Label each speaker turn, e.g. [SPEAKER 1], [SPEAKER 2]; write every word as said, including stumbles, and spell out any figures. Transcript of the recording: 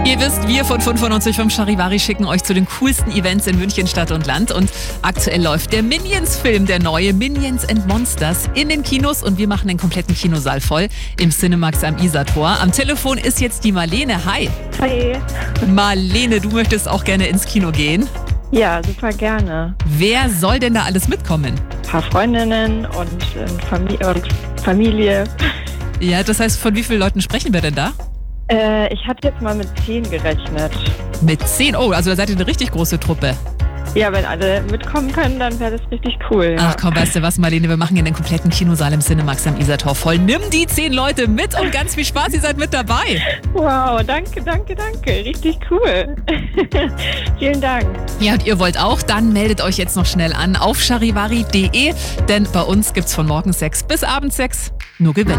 [SPEAKER 1] Ihr wisst, wir von fünfundneunzig Komma fünf Charivari schicken euch zu den coolsten Events in München, Stadt und Land. Und aktuell läuft der Minions-Film, der neue Minions and Monsters, in den Kinos. Und wir machen den kompletten Kinosaal voll im Cinemax am Isartor. Am Telefon ist jetzt die Marlene. Hi.
[SPEAKER 2] Hi.
[SPEAKER 1] Marlene, du möchtest auch gerne ins Kino gehen.
[SPEAKER 2] Ja, super gerne.
[SPEAKER 1] Wer soll denn da alles mitkommen?
[SPEAKER 2] Ein paar Freundinnen und, äh, Famili- und Familie.
[SPEAKER 1] Ja, das heißt, von wie vielen Leuten sprechen wir denn da?
[SPEAKER 2] Äh, ich hatte jetzt mal mit zehn gerechnet.
[SPEAKER 1] Mit zehn? Oh, also da seid ihr eine richtig große Truppe.
[SPEAKER 2] Ja, wenn alle mitkommen können, dann wäre das richtig cool. Ja.
[SPEAKER 1] Ach komm, weißt du was, Marlene, wir machen hier den kompletten Kinosaal im Cinemax am Isartor voll. Nimm die zehn Leute mit und ganz viel Spaß, ihr seid mit dabei.
[SPEAKER 2] Wow, danke, danke, danke. Richtig cool. Vielen Dank.
[SPEAKER 1] Ja, und ihr wollt auch? Dann meldet euch jetzt noch schnell an auf charivari punkt de, denn bei uns gibt's von morgens sechs bis abends sechs nur Gewinn.